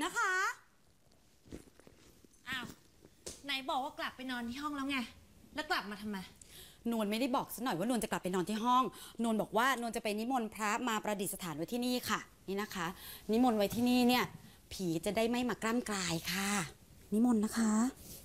นะคะอ้าวไหนบอกว่ากลับไปนอนที่ห้องแล้วไงแล้วกลับมาทำไมนวลไม่ได้บอกสักหน่อยว่านวลจะกลับไปนอนที่ห้องนวลบอกว่านวลจะไปนิมนต์พระมาประดิษฐานไว้ที่นี่ค่ะนี่นะคะนิมนต์ไว้ที่นี่เนี่ยผีจะได้ไม่มากล้ำกลายค่ะนิมนต์นะคะ